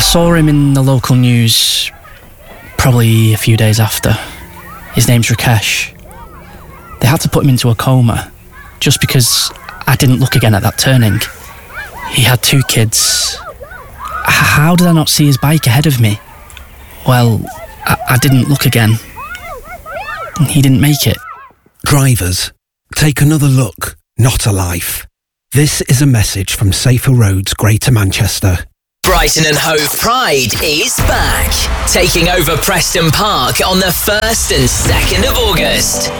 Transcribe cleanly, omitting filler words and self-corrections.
saw him in the local news probably a few days after. His name's Rakesh. They had to put him into a coma just because I didn't look again at that turning. He had 2 kids. How did I not see his bike ahead of me? Well, I didn't look again. He didn't make it. Drivers, take another look, not a life. This is a message from Safer Roads, Greater Manchester. Brighton and Hove Pride is back, taking over Preston Park on the 1st and 2nd of August.